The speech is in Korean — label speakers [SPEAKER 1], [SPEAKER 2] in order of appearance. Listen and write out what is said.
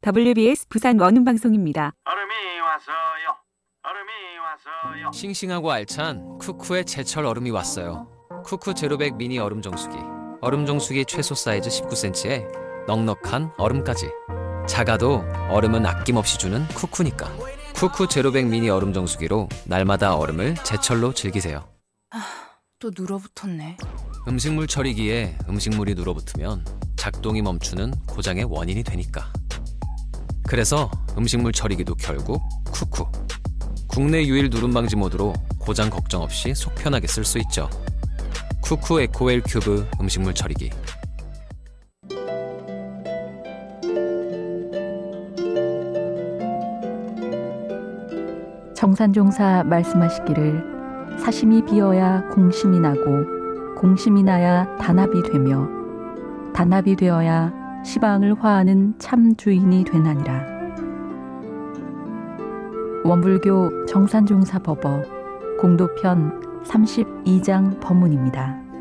[SPEAKER 1] WBS 부산 원음방송입니다.
[SPEAKER 2] 얼음이 왔어요. 얼음이 왔어요.
[SPEAKER 3] 싱싱하고 알찬 쿠쿠의 제철 얼음이 왔어요. 쿠쿠 제로백 미니 얼음 정수기. 얼음 정수기 최소 사이즈 19cm에 넉넉한 얼음까지. 작아도 얼음은 아낌없이 주는 쿠쿠니까. 쿠쿠 제로백 미니 얼음 정수기로 날마다 얼음을 제철로 즐기세요.
[SPEAKER 4] 또 눌어붙었네.
[SPEAKER 3] 음식물 처리기에 음식물이 눌어붙으면 작동이 멈추는 고장의 원인이 되니까. 그래서 음식물 처리기도 결국 쿠쿠. 국내 유일 누름 방지 모드로 고장 걱정 없이 속 편하게 쓸 수 있죠. 쿠쿠 에코웰 큐브 음식물 처리기.
[SPEAKER 5] 정산종사 말씀하시기를 사심이 비어야 공심이 나고 공심이 나야 단합이 되며 단합이 되어야 시방을 화하는 참 주인이 되나니라. 원불교 정산종사 법어 공도편 32장 법문입니다.